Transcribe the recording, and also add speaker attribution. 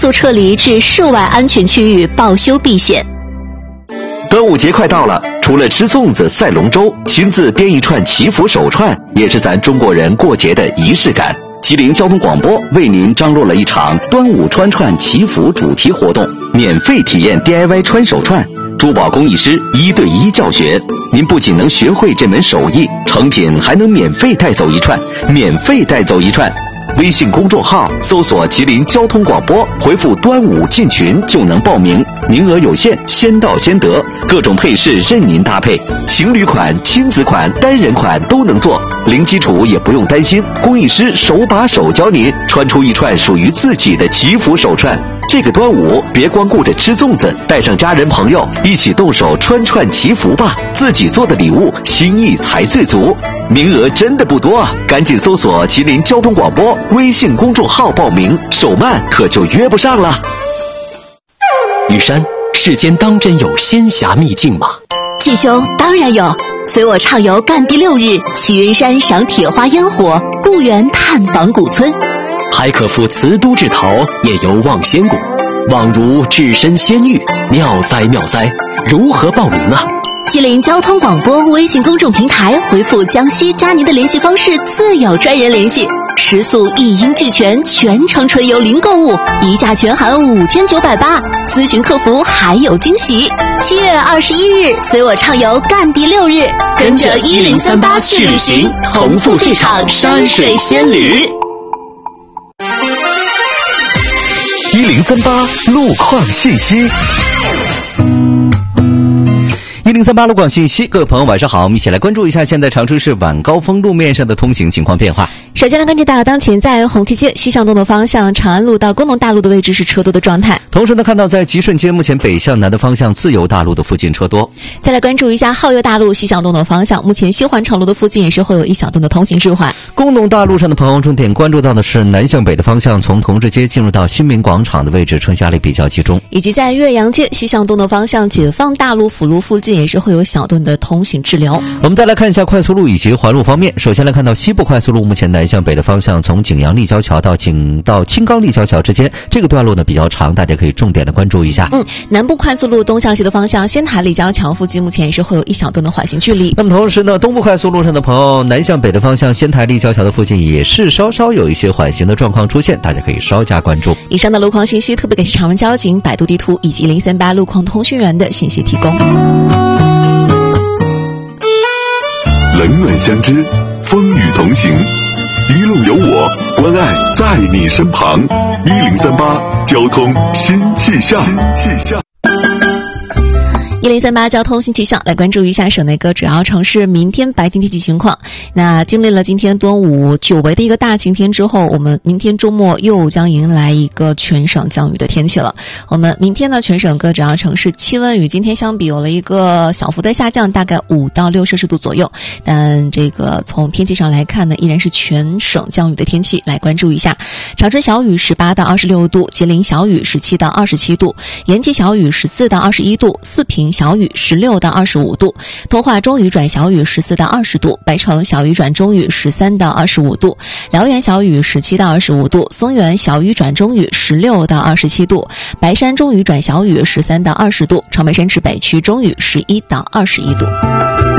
Speaker 1: 速撤离至室外安全区域报修避险。
Speaker 2: 端午节快到了，除了吃粽子、赛龙舟，亲自编一串祈福手串，也是咱中国人过节的仪式感。吉林交通广播为您张罗了一场端午穿串祈福主题活动，免费体验 DIY 穿手串，珠宝工艺师1对1教学。您不仅能学会这门手艺，成品还能免费带走一串，免费带走一串。微信公众号搜索吉林交通广播，回复端午进群就能报名，名额有限，先到先得，各种配饰任您搭配，情侣款、亲子款、单人款都能做，零基础也不用担心，工艺师手把手教您穿出一串属于自己的祈福手串。这个端午别光顾着吃粽子，带上家人朋友一起动手穿串祈福吧，自己做的礼物心意才最足。名额真的不多啊，赶紧搜索吉林交通广播微信公众号报名，手慢可就约不上了。
Speaker 3: 雨山，世间当真有仙侠秘境吗？
Speaker 1: 季兄，当然有，随我畅游赣第6日，去云山赏铁花烟火，故园探访古村，
Speaker 3: 还可赴瓷都至陶，夜游望仙谷，宛如置身仙域，妙哉妙哉！如何报名啊？
Speaker 1: 吉林交通广播微信公众平台回复江西加您的联系方式，自有专人联系。食宿一应俱全，全程纯游零购物，一价全含5980，咨询客服还有惊喜。7月21日，随我畅游赣第6日，跟着1038去旅行，同赴这场山水仙旅。
Speaker 2: 1038路况信息。1038路况信息，各位朋友晚上好，我们一起来关注一下现在长春市晚高峰路面上的通行情况变化。
Speaker 4: 首先来关注到当前在红旗街西向东的方向长安路到工农大路的位置是车多的状态，
Speaker 2: 同时呢看到在吉顺街目前北向南的方向自由大路的附近车多。
Speaker 4: 再来关注一下皓月大路西向东的方向，目前西环城路的附近也是会有一小段的通行滞缓。
Speaker 2: 工农大路上的朋友重点关注到的是南向北的方向，从同志街进入到新民广场的位置车压力比较集中，
Speaker 4: 以及在岳阳街西向东的方向解放大路辅路附近也是会有小段的通行滞留。
Speaker 2: 我们再来看一下快速路以及环路方面，首先来看到西部快速路目前南向北的方向，从景阳立交桥到青冈立交桥之间，这个段路呢比较长，大家可以重点的关注一下。
Speaker 4: 南部快速路东向西的方向，仙台立交桥附近目前也是会有一小段的缓行距离。
Speaker 2: 那么同时呢，东部快速路上的朋友，南向北的方向，仙台立交桥的附近也是稍稍有一些缓行的状况出现，大家可以稍加关注。
Speaker 4: 以上的路况信息特别感谢长春交警、百度地图以及1038路况通讯员的信息提供。
Speaker 5: 冷暖相知，风雨同行，一路有我，关爱在你身旁。1038交通新气象。
Speaker 4: 1038交通新气象，来关注一下省内各主要城市明天白天天气情况。那经历了今天端午久违的一个大晴天之后，我们明天周末又将迎来一个全省降雨的天气了。我们明天呢，全省各主要城市气温与今天相比有了一个小幅的下降，大概5到6摄氏度左右。但这个从天气上来看呢，依然是全省降雨的天气。来关注一下，长春小雨18到26度，吉林小雨17到27度，延吉小雨14到21度，四平小雨16到25度，通化中雨转小雨14到20度，白城小雨转中雨13到25度，辽源小雨17到25度，松原小雨转中雨16到27度，白山中雨转小雨13到20度，长白山市北区中雨11到21度。